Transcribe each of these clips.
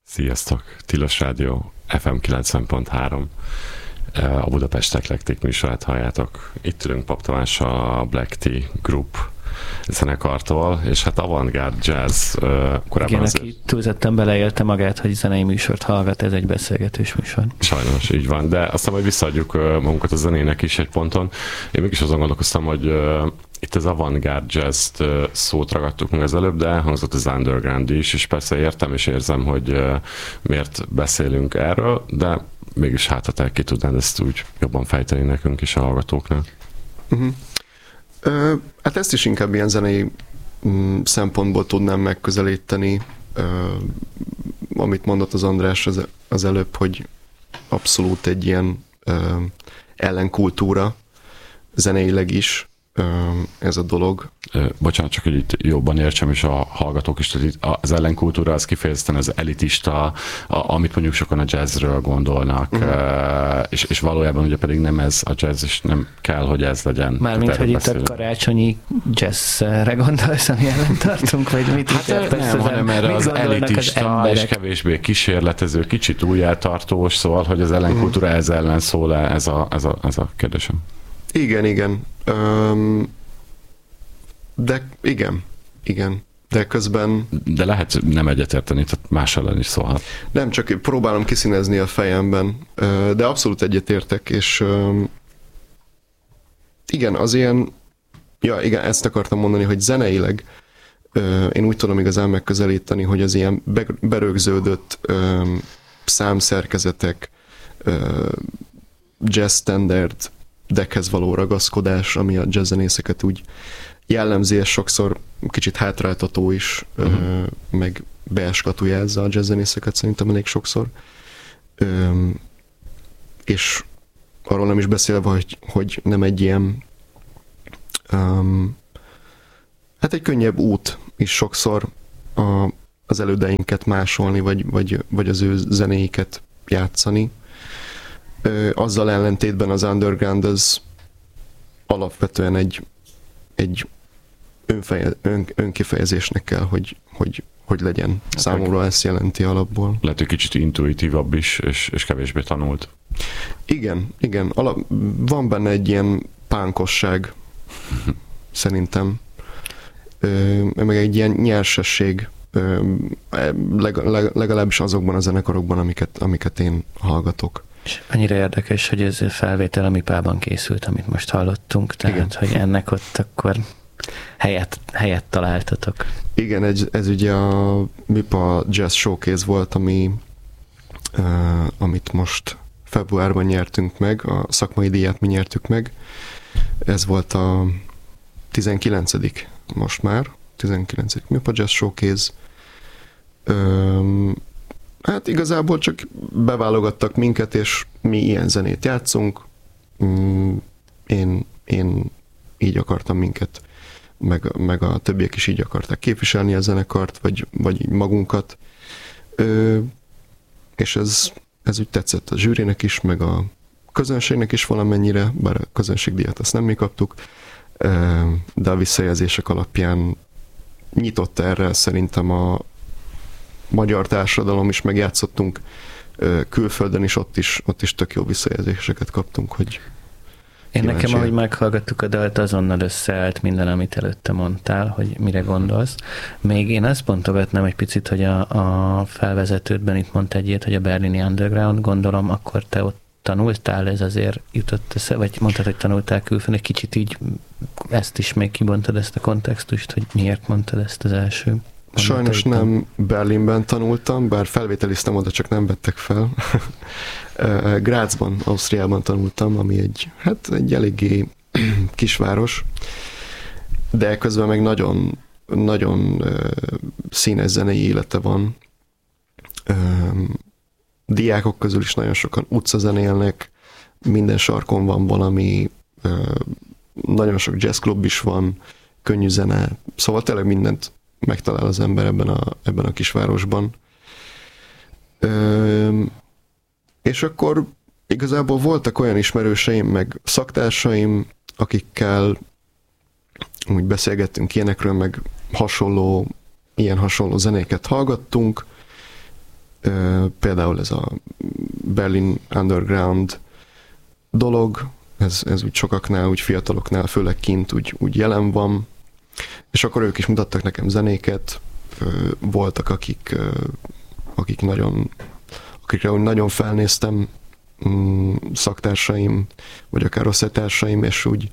Sziasztok! Tilos Rádió FM 90.3. A Budapest Eklektik műsorát halljátok. Itt ülünk Pap Tamás a Black Tea Group zenekartól, és hát avantgárd jazz korábban. Igen, aki túlzottan beleélte magát, hogy zenei műsort hallgat, ez egy beszélgetős műsor. Sajnos, így van, de aztán majd visszaadjuk magunkat a zenének is egy ponton. Én mégis azon gondolkoztam, hogy itt az avantgárd jazz szót ragadtuk meg az előbb, de elhangzott az underground is, és persze értem és érzem, hogy miért beszélünk erről, de mégis hát te ki tudnád ezt úgy jobban fejteni nekünk is a hallgatóknak. Uh-huh. Hát ezt is inkább ilyen zenei szempontból tudnám megközelíteni, amit mondott az András az előbb, hogy abszolút egy ilyen ellenkultúra zeneileg is ez a dolog. Bocsánat, csak hogy itt jobban értsem, és a hallgatók is, tehát az ellenkultúra az kifejezetten az elitista, amit mondjuk sokan a jazzről gondolnak, és valójában ugye pedig nem ez a jazz, és nem kell, hogy ez legyen. Mármint, hogy itt a karácsonyi jazzre gondolsz, ami ellen tartunk, vagy mit hát értesz? Nem, hanem erre az elitista, és kevésbé kísérletező, kicsit újjátartós, szóval, hogy az ellenkultúra ez ellen szól, ez a kérdésem. Igen. De igen. De közben... De lehet nem egyetérteni, tehát más ellen is szólhat. Nem, csak próbálom kiszínezni a fejemben, de abszolút egyetértek, és igen, az ilyen... Ja, igen, ezt akartam mondani, hogy zeneileg én úgy tudom igazán megközelíteni, hogy az ilyen berögződött számszerkezetek, jazz standard deckhez való ragaszkodás, ami a jazzzenészeket úgy jellemzi, és sokszor kicsit hátráltató is, meg beeskatujázza a jazzzenészeket szerintem elég sokszor. És arról nem is beszélve, hogy nem egy ilyen hát egy könnyebb út is sokszor az elődeinket másolni, vagy az ő zenéiket játszani. Azzal ellentétben az underground az alapvetően egy önkifejezésnek kell, hogy legyen. Számomra ezt jelenti alapból. Lehet, hogy kicsit intuitívabb is, és kevésbé tanult. Igen. Van benne egy ilyen pánkosság, szerintem. Meg egy ilyen nyersesség, legalábbis azokban a zenekarokban, amiket én hallgatok. És annyira érdekes, hogy ez a felvétel a MIPA-ban készült, amit most hallottunk, tehát, igen. Hogy ennek ott akkor helyet találtatok. Igen, ez ugye a MIPA Jazz Showcase volt, amit most februárban nyertünk meg, a szakmai díjat mi nyertük meg. Ez volt a 19. most már, 19. MIPA Jazz Showcase. Hát igazából csak beválogattak minket, és mi ilyen zenét játszunk. Én így akartam minket, meg a többiek is így akarták képviselni a zenekart, vagy magunkat. És ez úgy tetszett a zsűrinek is, meg a közönségnek is valamennyire, bár a közönségdíjat azt nem mi kaptuk, de a visszajelzések alapján nyitott erre szerintem a magyar társadalom is, megjátszottunk külföldön is, ott is tök jó visszajelzéseket kaptunk, hogy nekem, ahogy meghallgattuk a dalt, azonnal összeállt minden, amit előtte mondtál, hogy mire gondolsz. Még én azt bontogatnám egy picit, hogy a felvezetődben itt mondta egy ilyet, hogy a berlini underground, gondolom, akkor te ott tanultál, ez azért jutott össze, vagy mondtad, hogy tanultál külföldön, egy kicsit így ezt is még kibontad, ezt a kontextust, hogy miért mondtad ezt az első? Sajnos nem Berlinben tanultam, bár felvételiztem oda, csak nem vettek fel. Grazban, Ausztriában tanultam, ami egy eléggé kisváros, de közben meg nagyon, nagyon színes zenei élete van. Diákok közül is nagyon sokan utcazenélnek, minden sarkon van valami, nagyon sok jazzklub is van, könnyű zene, szóval tényleg mindent megtalál az ember ebben a kisvárosban. És akkor igazából voltak olyan ismerőseim, meg szaktársaim, akikkel úgy beszélgettünk ilyenekről, meg ilyen hasonló zenéket hallgattunk, Például ez a Berlin Underground dolog, ez úgy sokaknál, úgy fiataloknál, főleg kint úgy jelen van, és akkor ők is mutattak nekem zenéket, voltak akikre úgy nagyon felnéztem, szaktársaim, vagy akár osztálytársaim, és úgy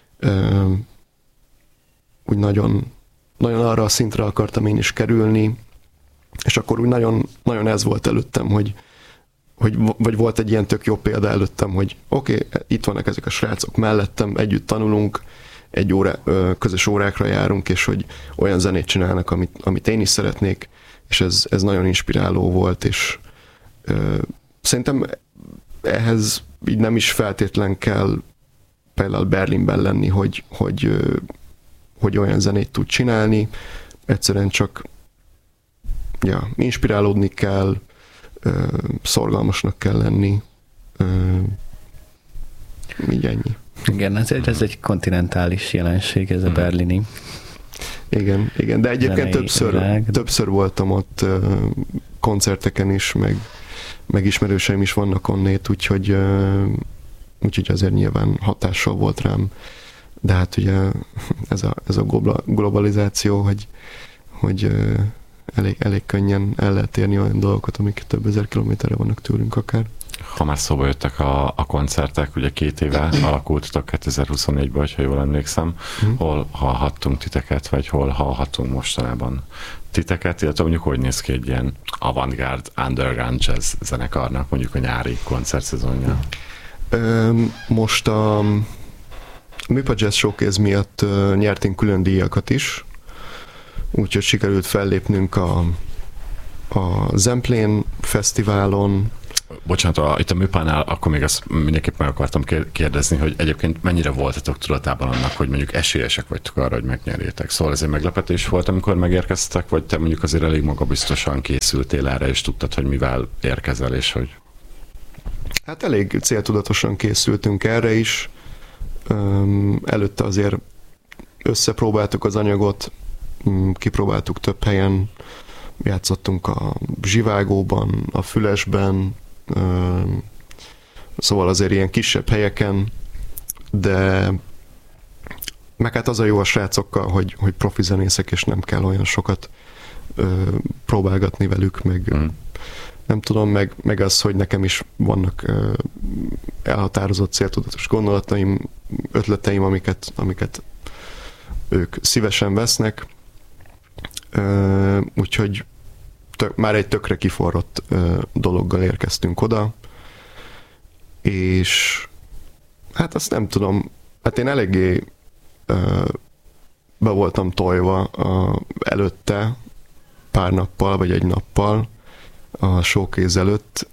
nagyon, nagyon arra a szintre akartam én is kerülni, és akkor úgy nagyon, nagyon ez volt előttem, vagy volt egy ilyen tök jó példa előttem, hogy oké, itt vannak ezek a srácok mellettem, együtt tanulunk, közös órákra járunk, és hogy olyan zenét csinálnak, amit én is szeretnék, és ez nagyon inspiráló volt, és szerintem ehhez így nem is feltétlen kell például Berlinben lenni, hogy olyan zenét tud csinálni, egyszerűen csak inspirálódni kell, szorgalmasnak kell lenni, így ennyi. Igen, ez egy kontinentális jelenség, ez a berlini. Igen, de egyébként többször voltam ott koncerteken is, meg ismerőseim is vannak onnét, úgyhogy azért nyilván hatással volt rám. De hát ugye ez a globalizáció, hogy elég könnyen el lehet érni olyan dolgokat, amik több ezer kilométerre vannak tőlünk akár. Ha már szóba jöttek a koncertek, ugye 2 éve alakultatok 2024-ben, ha jól emlékszem, hol hallhattunk titeket, vagy hol hallhatunk mostanában titeket, illetve mondjuk hogy néz ki egy ilyen avantgárd, underground jazz zenekarnak mondjuk a nyári koncertszezonja? Most a Műpa Jazz Showcase miatt nyertünk külön díjakat is, úgyhogy sikerült fellépnünk a Zemplén fesztiválon. Bocsánat, itt a Műpánál akkor még ezt mindenképp meg akartam kérdezni, hogy egyébként mennyire voltatok tudatában annak, hogy mondjuk esélyesek vagytok arra, hogy megnyerjétek. Szóval ez egy meglepetés volt, amikor megérkeztetek, vagy te mondjuk azért elég magabiztosan készültél erre, és tudtad, hogy mivel érkezel, és hogy... Hát elég céltudatosan készültünk erre is. Előtte azért összepróbáltuk az anyagot, kipróbáltuk több helyen, játszottunk a Zsivágóban, a Fülesben, szóval azért ilyen kisebb helyeken, de meg hát az a jó a srácokkal, hogy profi zenészek, és nem kell olyan sokat próbálgatni velük, meg nem tudom, meg az, hogy nekem is vannak elhatározott céltudatos gondolataim, ötleteim, amiket ők szívesen vesznek, úgyhogy már egy tökre kiforrott dologgal érkeztünk oda, és hát azt nem tudom, hát én eléggé be voltam tojva előtte pár nappal, vagy egy nappal a showcase előtt,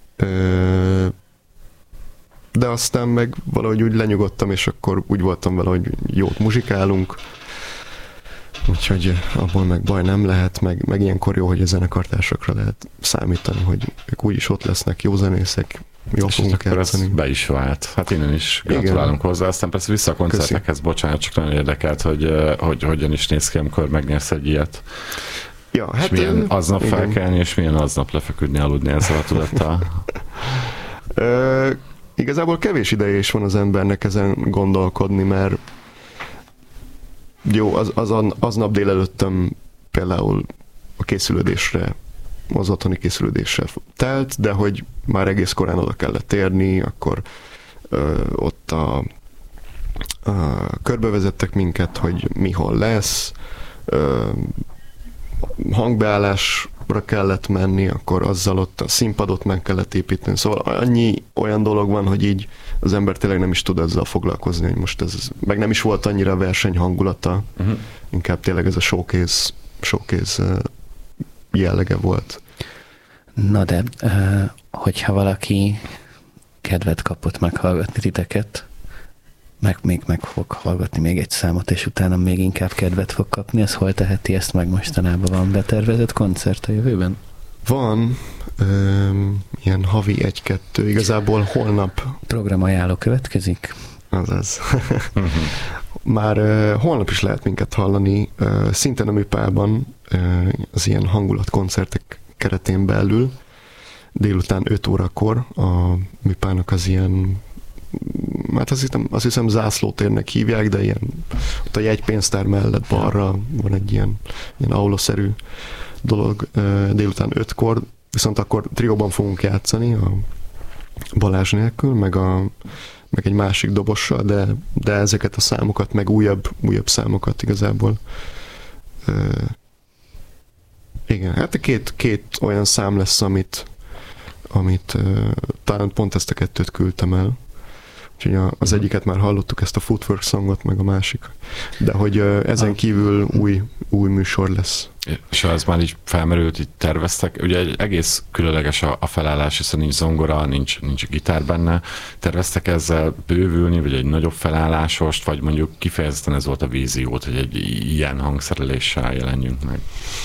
de aztán meg valahogy úgy lenyugodtam, és akkor úgy voltam vele, hogy jót muzsikálunk, úgyhogy abból meg baj nem lehet, meg ilyenkor jó, hogy a zenekartársakra lehet számítani, hogy ők úgyis ott lesznek, jó zenészek, jól fognak játszani. Be is vált. Hát innen is gratulálunk hozzá, aztán persze vissza a koncertekhez, bocsánat, csak nagyon érdekelt, hogy hogyan is néz ki, amikor megnyersz egy ilyet. Ja, hát és milyen aznap felkelni, és milyen aznap lefeküdni, aludni ezzel a tudattal? Igazából kevés ideje is van az embernek ezen gondolkodni, mert jó, aznap délelőttem például a készülődésre, az otthoni készülődésre telt, de hogy már egész korán oda kellett érni, akkor ott körbevezettek minket, hogy mi hol lesz, hangbeállásra kellett menni, akkor azzal ott a színpadot meg kellett építeni. Szóval annyi olyan dolog van, hogy így az ember tényleg nem is tud ezzel foglalkozni, hogy most ez meg nem is volt annyira verseny hangulata, inkább tényleg ez a showcase jellege volt. Na de, hogyha valaki kedvet kapott meghallgatni titeket, meg fog hallgatni még egy számot, és utána még inkább kedvet fog kapni, az hol teheti ezt meg mostanában? Van betervezett koncert a jövőben? Van, ilyen havi 1-2, igazából holnap. Programajánló következik? Azaz. Már holnap is lehet minket hallani, szintén a Műpában, az ilyen hangulatkoncertek keretén belül. délután 5 órakor a Műpának az ilyen, hát azt hiszem zászlótérnek hívják, de ilyen, ott a jegypénztár mellett balra van egy ilyen aulaszerű dolog délután 5-kor, viszont akkor trióban fogunk játszani, a Balázs nélkül, meg egy másik dobossal, de ezeket a számokat, meg újabb számokat igazából. Igen, hát két olyan szám lesz, amit talán pont ezt a kettőt küldtem el. Úgyhogy az egyiket már hallottuk, ezt a Footwork songot, meg a másik. De hogy ezen kívül új műsor lesz. És az már így felmerült, így terveztek, ugye egy egész különleges a felállás, hiszen nincs zongora, nincs gitár benne. Terveztek ezzel bővülni, vagy egy nagyobb felállásost, vagy mondjuk kifejezetten ez volt a víziót, hogy egy ilyen hangszereléssel jelenjünk meg?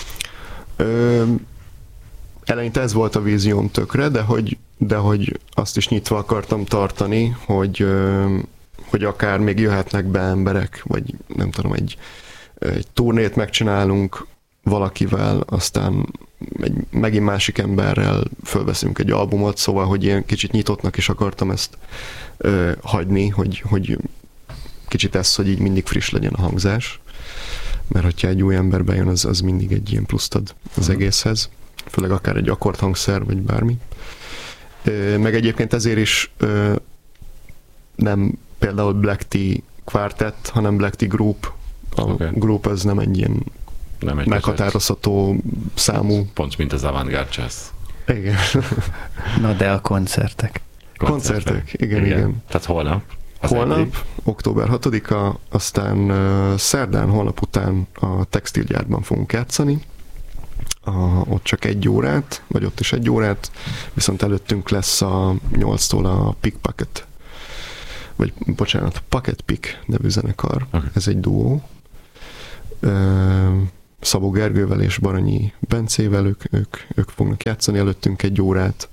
Eleinte ez volt a vízióm tökre, de hogy azt is nyitva akartam tartani, hogy akár még jöhetnek be emberek, vagy nem tudom, egy turnét megcsinálunk valakivel, aztán megint másik emberrel fölveszünk egy albumot, szóval, hogy ilyen kicsit nyitottnak is akartam ezt hagyni, hogy kicsit ez, hogy így mindig friss legyen a hangzás, mert hogyha egy új ember bejön, az mindig egy ilyen pluszt ad az egészhez, főleg akár egy akkordhangszer, vagy bármi. Meg egyébként ezért is nem például Black Tea Quartet, hanem Black Tea Group. A group az nem egy ilyen meghatározható számú. Pont mint az Avantgarde Jazz. Igen. Na de a koncertek. Koncertek, igen. Tehát holnap? Október 6-a, aztán szerdán, holnap után a textilgyárban fogunk játszani. Ott csak 1 órát, vagy ott is 1 órát, viszont előttünk lesz a 8-tól a Pickpocket, vagy bocsánat, Pocket Pick nevű zenekar. Okay. Ez egy duó. Szabó Gergővel és Baranyi Bencével, ők fognak játszani előttünk 1 órát.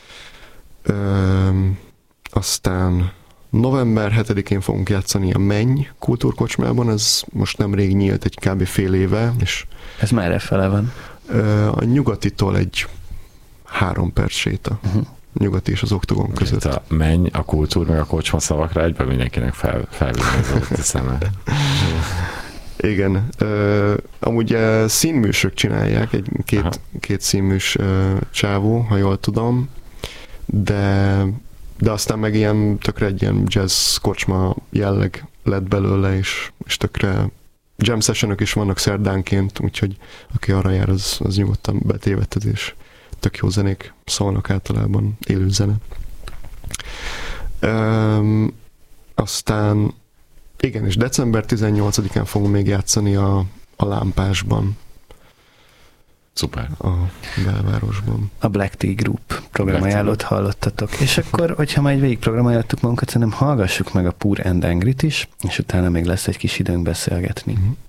Aztán november 7-én fogunk játszani a Menny kultúrkocsmában, ez most nemrég nyílt, egy kb. Fél éve. És ez merre fele van? A Nyugatitól egy 3 perc séta. Nyugati és az Oktogon között. A Menny, a kultúr, meg a kocsma szavakra egyben mindenkinek felvillanyozott a szeme. Igen. Amúgy színműsök csinálják, két színműs csávó, ha jól tudom, de aztán meg ilyen tökre egy ilyen jazz kocsma jelleg lett belőle, és tökre jam sessionok is vannak szerdánként, úgyhogy aki arra jár, az nyugodtan betévedhet, és tök jó zenék szólnak általában, élő zene. Aztán igen, és december 18-án fogunk még játszani a Lámpásban. Szuper. A belvárosban. A Black Tea Group programajánlót hallottatok. És akkor, hogyha majd végig programajánlottuk magunkat, szerintem hallgassuk meg a Poor and Angry-t is, és utána még lesz egy kis időnk beszélgetni.